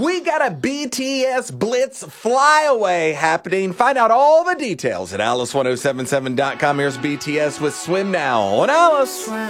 We got a BTS Blitz flyaway happening. Find out all the details at Alice1077.com. Here's BTS with Swim Now on Alice.